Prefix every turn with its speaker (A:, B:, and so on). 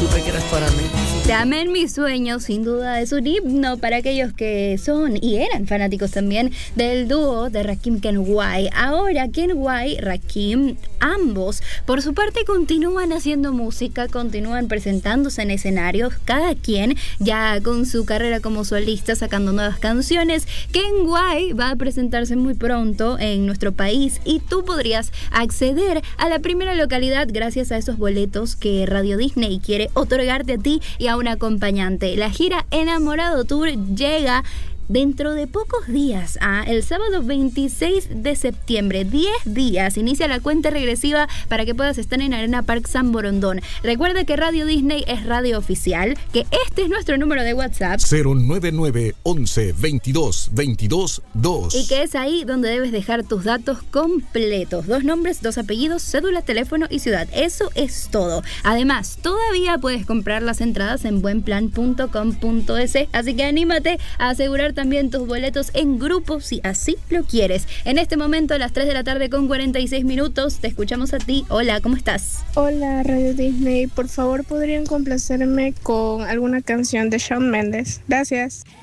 A: supe que eras para mí.
B: Dame en mis sueños, sin duda es un himno para aquellos que son y eran fanáticos también del dúo de Rakim Kenway. Ahora Kenway, Rakim, ambos por su parte continúan haciendo música, continúan presentándose en escenarios, cada quien ya con su carrera como solista sacando nuevas canciones. Kenway va a presentarse muy pronto en nuestro país y tú podrías acceder a la primera localidad gracias a esos boletos que Radio Disney quiere otorgarte a ti y a un acompañante. La gira Enamorado Tour llega dentro de pocos días, el sábado 26 de septiembre, 10 días, inicia la cuenta regresiva para que puedas estar en Arena Park San Borondón. Recuerda que Radio Disney es radio oficial, que este es nuestro número de WhatsApp
C: 099 11 22 22 2
B: y que es ahí donde debes dejar tus datos completos, 2 nombres, 2 apellidos, cédula, teléfono y ciudad. Eso es todo. Además, todavía puedes comprar las entradas en buenplan.com.es, así que anímate a asegurar también tus boletos en grupo si así lo quieres. En este momento a las 3 de la tarde con 46 minutos te escuchamos a ti. Hola, ¿cómo estás?
D: Hola Radio Disney, por favor podrían complacerme con alguna canción de Shawn Mendes. Gracias.